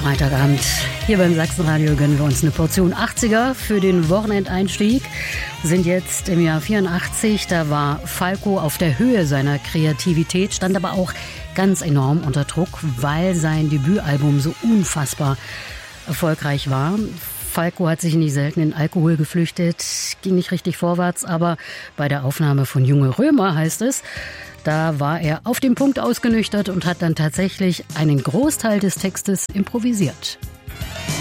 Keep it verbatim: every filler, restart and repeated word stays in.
Freitagabend. Hier beim Sachsenradio gönnen wir uns eine Portion achtziger für den Wochenendeinstieg. Wir sind jetzt im Jahr vierundachtzig, da war Falco auf der Höhe seiner Kreativität, stand aber auch ganz enorm unter Druck, weil sein Debütalbum so unfassbar erfolgreich war. Falco hat sich nicht selten in Alkohol geflüchtet, ging nicht richtig vorwärts, aber bei der Aufnahme von Junge Römer heißt es, da war er auf den Punkt ausgenüchtert und hat dann tatsächlich einen Großteil des Textes improvisiert.